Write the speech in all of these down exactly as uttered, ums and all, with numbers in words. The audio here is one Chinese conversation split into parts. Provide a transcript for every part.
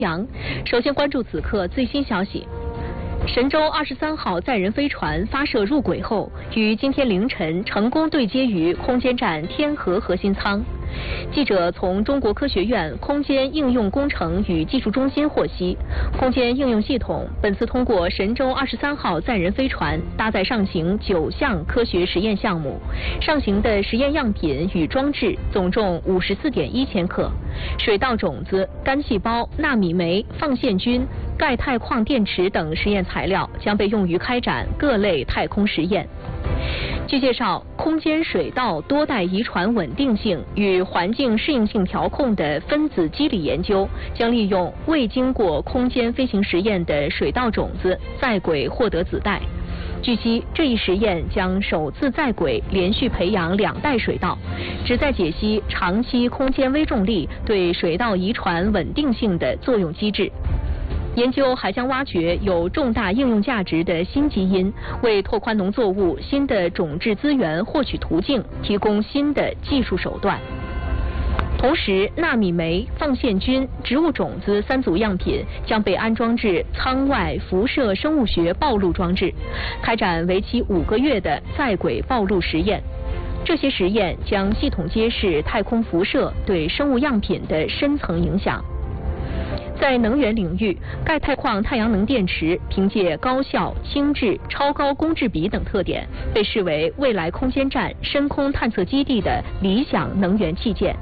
阳，首先关注此刻最新消息。神舟二十三号载人飞船发射入轨后，于今天凌晨成功对接于空间站天河核心舱。记者从中国科学院空间应用工程与技术中心获悉，空间应用系统本次通过神舟二十三号载人飞船搭载上行九项科学实验项目，上行的实验样品与装置总重五十四点一千克，水稻种子、干细胞、纳米酶、放线菌、钙钛矿电池等实验材料将被用于开展各类太空实验。据介绍，空间水稻多代遗传稳定性与环境适应性调控的分子机理研究，将利用未经过空间飞行实验的水稻种子在轨获得子代。据悉，这一实验将首次在轨连续培养两代水稻，旨在解析长期空间微重力对水稻遗传稳定性的作用机制。研究还将挖掘有重大应用价值的新基因，为拓宽农作物新的种质资源获取途径提供新的技术手段。同时，纳米酶、放线菌、植物种子三组样品将被安装至舱外辐射生物学暴露装置，开展为期五个月的在轨暴露实验。这些实验将系统揭示太空辐射对生物样品的深层影响。在能源领域，钙钛矿太阳能电池凭借高效、轻质、超高公制比等特点，被视为未来空间站深空探测基地的理想能源器件。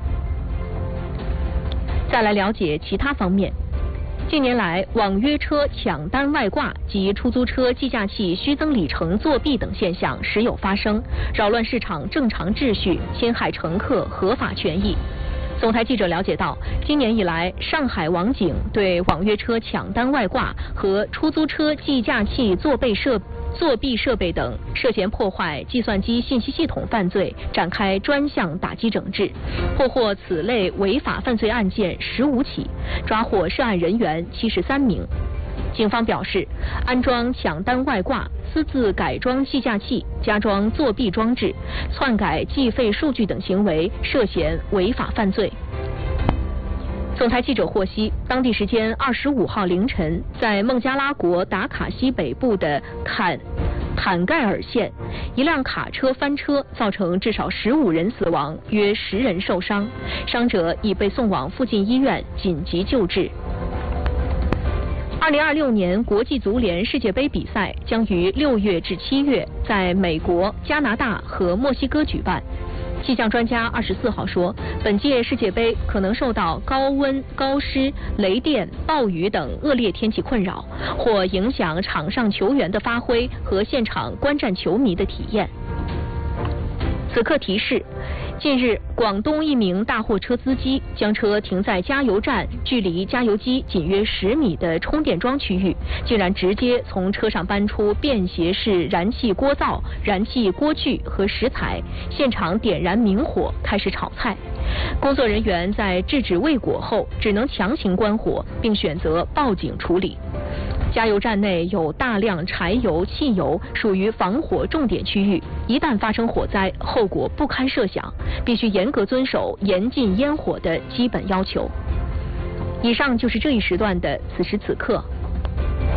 再来了解其他方面。近年来，网约车抢单外挂及出租车计价器虚增里程作弊等现象时有发生，扰乱市场正常秩序，侵害乘客合法权益。总台记者了解到，今年以来，上海网警对网约车抢单外挂和出租车计价器作弊设作弊设备等涉嫌破坏计算机信息系统犯罪展开专项打击整治，破获此类违法犯罪案件十五起，抓获涉案人员七十三名。警方表示，安装抢单外挂、私自改装计价器、加装作弊装置、篡改计费数据等行为涉嫌违法犯罪。总台记者获悉，当地时间二十五号凌晨，在孟加拉国达卡西北部的坎坎盖尔县，一辆卡车翻车，造成至少十五人死亡，约十人受伤，伤者已被送往附近医院紧急救治。二零二六年国际足联世界杯比赛将于六月至七月在美国、加拿大和墨西哥举办。气象专家二十四号说，本届世界杯可能受到高温、高湿、雷电、暴雨等恶劣天气困扰，或影响场上球员的发挥和现场观战球迷的体验。此刻提示：近日，广东一名大货车司机将车停在加油站距离加油机仅约十米的充电桩区域，竟然直接从车上搬出便携式燃气锅灶、燃气锅具和食材，现场点燃明火开始炒菜。工作人员在制止未果后，只能强行关火，并选择报警处理。加油站内有大量柴油、汽油，属于防火重点区域，一旦发生火灾，后果不堪设想，必须严格遵守严禁烟火的基本要求。以上就是这一时段的此时此刻。